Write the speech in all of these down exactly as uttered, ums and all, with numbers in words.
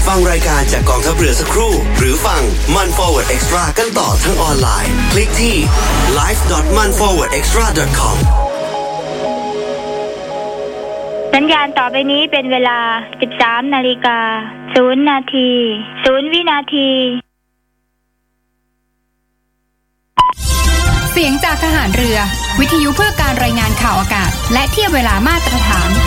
ฟังรายการจากกองทัพเรือสักครู่หรือฟังมัน Forward Extra กันต่อทั้งออนไลน์คลิกที่ ไลฟ์ ดอท มัน ฟอร์เวิร์ด เอ็กซ์ตร้า ดอท คอมสัญญาณต่อไปนี้เป็นเวลา สิบสามนาฬิกาศูนย์นาทีศูนย์วินาทีเสียงจากทหารเรือวิทยุเพื่อการรายงานข่าวอากาศและเทียบเวลามาตรฐาน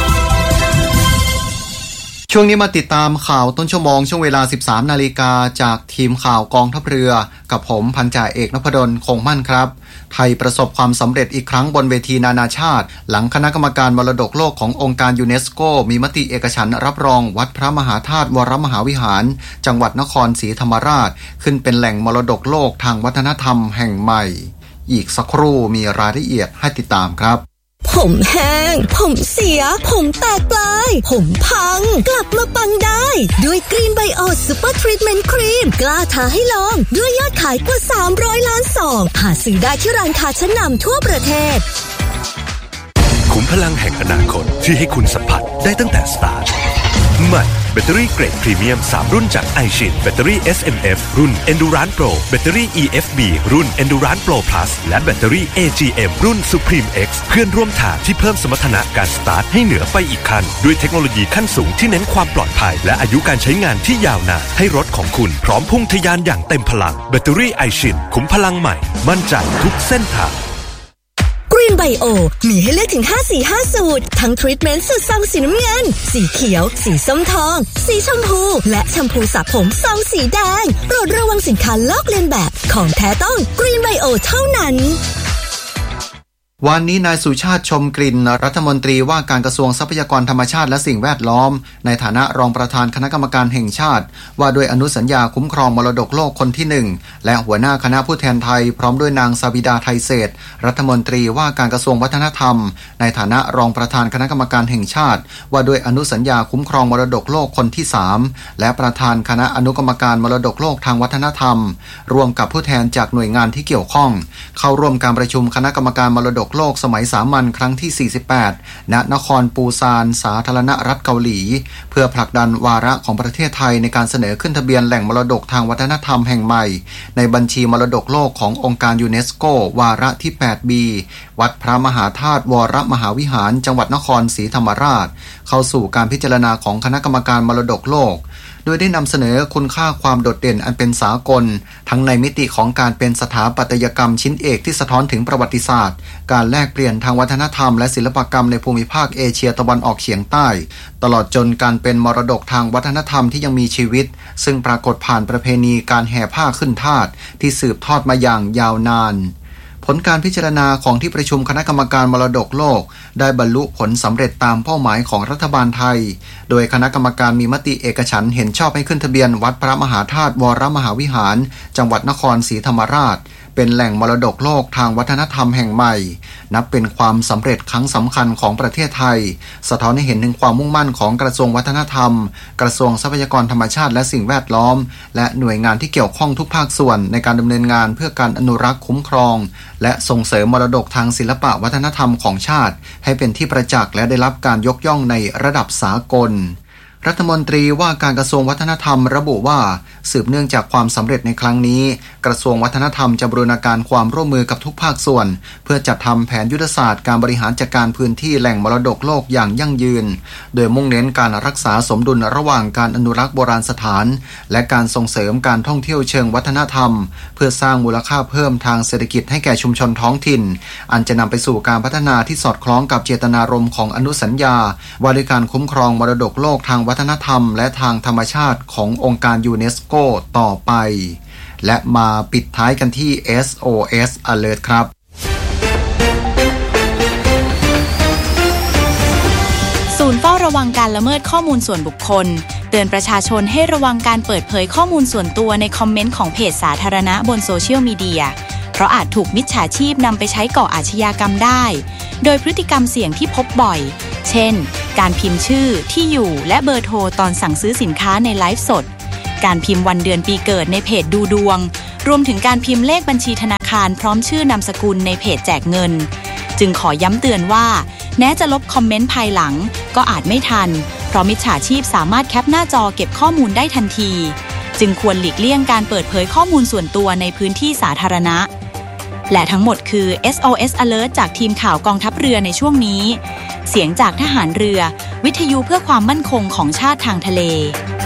ช่วงนี้มาติดตามข่าวต้นชั่วโมงช่วงเวลา สิบสามนาฬิกาจากทีมข่าวกองทัพเรือกับผมพันจ่าเอกนพดลคงมั่นครับไทยประสบความสำเร็จอีกครั้งบนเวทีนานาชาติหลังคณะกรรมการมรดกโลกขององค์การยูเนสโกมีมติเอกฉันท์รับรองวัดพระมหาธาตุวรมหาวิหารจังหวัดนครศรีธรรมราชขึ้นเป็นแหล่งมรดกโลกทางวัฒนธรรมแห่งใหม่อีกสักครู่มีรายละเอียดให้ติดตามครับผมแห้งผมเสียผมแตกปลายผมพังกลับมาปังได้ด้วยกรีนไบโอซูเปอร์ทรีทเมนต์ครีมกล้าท้าให้ลองด้วยยอดขายกว่าสามร้อยล้านซองหาซื้อได้ที่ร้านค้าชั้นนำทั่วประเทศขุมพลังแห่งอนาคตที่ให้คุณสัมผัสได้ตั้งแต่สตาร์ทใหม่แบตเตอรี่เกรดพรีเมียมสามรุ่นจากไอชินแบตเตอรี่ เอส เอ็ม เอฟ รุ่น Endurance Pro แบตเตอรี่ อี เอฟ บี รุ่น Endurance Pro Plus และแบตเตอรี่ เอ จี เอ็ม รุ่น Supreme X เพื่อนร่วมทางที่เพิ่มสมรรถนะการสตาร์ทให้เหนือไปอีกขั้นด้วยเทคโนโลยีขั้นสูงที่เน้นความปลอดภัยและอายุการใช้งานที่ยาวนานให้รถของคุณพร้อมพุ่งทะยานอย่างเต็มพลังแบตเตอรี่ไอชินขุมพลังใหม่มั่นใจทุกเส้นทางกรีนไบโอมีให้เลือกถึงห้าสีห้าสูตรทั้งทรีทเมนต์สูตรซองสีน้ำเงินสีเขียวสีส้มทองสีชมพูและแชมพูสระผมซองสีแดงโปรดระวังสินค้าลอกเลียนแบบของแท้ต้องกรีนไบโอเท่านั้นวันนี้นายสุชาติชมกลิ่นรัฐมนตรีว่าการกระทรวงทรัพยากรธรรมชาติและสิ่งแวดล้อมในฐานะรองประธานคณะกรรมการแห่งชาติว่าด้วยอนุสัญญาคุ้มครองมรดกโลกคนที่หนึ่งและหัวหน้าคณะผู้แทนไทยพร้อมด้วยนางสาวิดาไทยเศรษฐ์รัฐมนตรีว่าการกระทรวงวัฒนธรรมในฐานะรองประธานคณะกรรมการแห่งชาติว่าด้วยอนุสัญญาคุ้มครองมรดกโลกคนที่สามและประธานคณะอนุกรรมการมรดกโลกทางวัฒนธรรมรวมกับผู้แทนจากหน่วยงานที่เกี่ยวข้องเข้าร่วมการประชุมคณะกรรมการมรดกโลกสมัยสามัญครั้งที่สี่สิบแปดณนครปูซานสาธารณรัฐเกาหลีเพื่อผลักดันวาระของประเทศไทยในการเสนอขึ้นทะเบียนแหล่งมรดกทางวัฒนธรรมแห่งใหม่ในบัญชีมรดกโลกขององค์การยูเนสโกวาระที่ แปดบี วัดพระมหาธาตุวรมหาวิหารจังหวัดนครศรีธรรมราชเข้าสู่การพิจารณาของคณะกรรมการมรดกโลกโดยได้นำเสนอคุณค่าความโดดเด่นอันเป็นสากลทั้งในมิติของการเป็นสถาปัตยกรรมชิ้นเอกที่สะท้อนถึงประวัติศาสตร์การแลกเปลี่ยนทางวัฒนธรรมและศิลปกรรมในภูมิภาคเอเชียตะวันออกเฉียงใต้ตลอดจนการเป็นมรดกทางวัฒนธรรมที่ยังมีชีวิตซึ่งปรากฏผ่านประเพณีการแห่ผ้าขึ้นธาตุที่สืบทอดมาอย่างยาวนานผลการพิจารณาของที่ประชุมคณะกรรมการมรดกโลกได้บรรลุผลสำเร็จตามเป้าหมายของรัฐบาลไทยโดยคณะกรรมการมีมติเอกฉันท์เห็นชอบให้ขึ้นทะเบียนวัดพระมหาธาตุวรมหาวิหารจังหวัดนครศรีธรรมราชเป็นแหล่งมรดกโลกทางวัฒนธรรมแห่งใหม่นับเป็นความสำเร็จครั้งสำคัญของประเทศไทยสะท้อนให้เห็นถึงความมุ่งมั่นของกระทรวงวัฒนธรรมกระทรวงทรัพยากรธรรมชาติและสิ่งแวดล้อมและหน่วยงานที่เกี่ยวข้องทุกภาคส่วนในการดำเนินงานเพื่อการอนุรักษ์คุ้มครองและส่งเสริมมรดกทางศิลปะวัฒนธรรมของชาติให้เป็นที่ประจักษ์และได้รับการยกย่องในระดับสากลรัฐมนตรีว่าการกระทรวงวัฒนธรรมระบุว่าสืบเนื่องจากความสำเร็จในครั้งนี้กระทรวงวัฒนธรรมจะบูรณาการความร่วมมือกับทุกภาคส่วนเพื่อจัดทำแผนยุทธศาสตร์การบริหารจัดการพื้นที่แหล่งมรดกโลกอย่างยั่งยืนโดยมุ่งเน้นการรักษาสมดุลระหว่างการอนุรักษ์โบราณสถานและการส่งเสริมการท่องเที่ยวเชิงวัฒนธรรมเพื่อสร้างมูลค่าเพิ่มทางเศรษฐกิจให้แก่ชุมชนท้องถิ่นอันจะนำไปสู่การพัฒนาที่สอดคล้องกับเจตนารมณ์ของอนุสัญญาว่าด้วยการคุ้มครองมรดกโลกทางวัฒนธรรมและทางธรรมชาติขององค์การยูเนสโกต่อไปและมาปิดท้ายกันที่ เอส โอ เอส Alert ครับศูนย์เฝ้าระวังการละเมิดข้อมูลส่วนบุคคลเตือนประชาชนให้ระวังการเปิดเผยข้อมูลส่วนตัวในคอมเมนต์ของเพจสาธารณะบนโซเชียลมีเดียเพราะอาจถูกมิจฉาชีพนำไปใช้ก่ออาชญากรรมได้โดยพฤติกรรมเสี่ยงที่พบบ่อยเช่นการพิมพ์ชื่อที่อยู่และเบอร์โทรตอนสั่งซื้อสินค้าในไลฟ์สดการพิมพ์วันเดือนปีเกิดในเพจดูดวงรวมถึงการพิมพ์เลขบัญชีธนาคารพร้อมชื่อนามสกุลในเพจแจกเงินจึงขอย้ำเตือนว่าแม้จะลบคอมเมนต์ภายหลังก็อาจไม่ทันเพเพราะมิจฉาชีพสามารถแคปหน้าจอเก็บข้อมูลได้ทันทีจึงควรหลีกเลี่ยงการเปิดเผยข้อมูลส่วนตัวในพื้นที่สาธารณะและทั้งหมดคือ เอส โอ เอส Alert จากทีมข่าวกองทัพเรือในช่วงนี้เสียงจากทหารเรือวิทยุเพื่อความมั่นคงของชาติทางทะเล